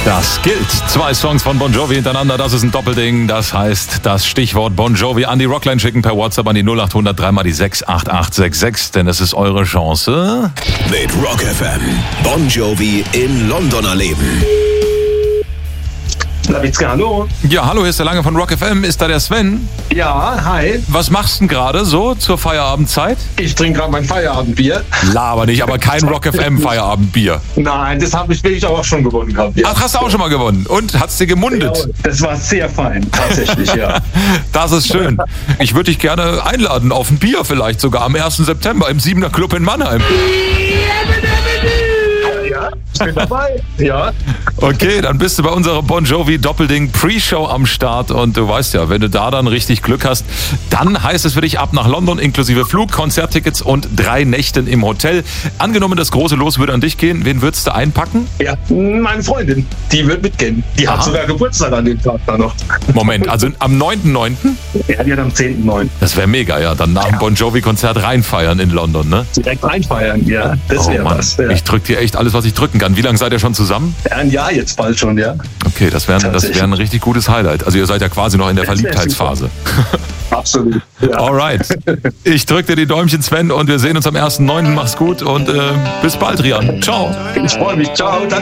Das gilt. 2 Songs von Bon Jovi hintereinander, das ist ein Doppelding. Das heißt, das Stichwort Bon Jovi an die Rockline schicken per WhatsApp an die 0800 3 mal die 68866, denn es ist eure Chance. Mit Rock FM. Bon Jovi in London erleben. Lawitzka, hallo. Ja, hallo, hier ist der Lange von Rock FM. Ist da der Sven? Ja, hi. Was machst du denn gerade so zur Feierabendzeit? Ich trinke gerade mein Feierabendbier. Laber nicht, aber kein Rock FM Feierabendbier. Nein, das will ich aber auch schon gewonnen gehabt. Ja. Ach, hast du auch schon mal gewonnen? Und hat's dir gemundet? Ja, das war sehr fein, tatsächlich, ja. Das ist schön. Ich würde dich gerne einladen auf ein Bier vielleicht sogar am 1. September im 7er Club in Mannheim. Ja, ich bin dabei. Ja. Okay, dann bist du bei unserem Bon Jovi Doppelding Pre-Show am Start und du weißt ja, wenn du da dann richtig Glück hast, dann heißt es für dich ab nach London inklusive Flug, Konzerttickets und 3 Nächten im Hotel. Angenommen, das große Los würde an dich gehen, wen würdest du einpacken? Ja, meine Freundin, die wird mitgehen. Die hat sogar Geburtstag an dem Tag da noch. Moment, also am 9.9.? Ja, die hat am 10.9. Das wäre mega, ja. Dann nach dem Bon Jovi-Konzert reinfeiern in London, ne? Direkt reinfeiern, ja. Das wäre was. Ja. Ich drück dir echt alles, was ich drücken kann. Wie lange seid ihr schon zusammen? Ja, ein Jahr jetzt bald schon, ja. Okay, das wäre ein richtig gutes Highlight. Also ihr seid ja quasi noch in der Verliebtheitsphase. Absolut. Ja. Alright. Ich drück dir die Däumchen, Sven, und wir sehen uns am 1.9. Mach's gut und bis bald, Rian. Ciao. Ich freue mich. Ciao. Danke.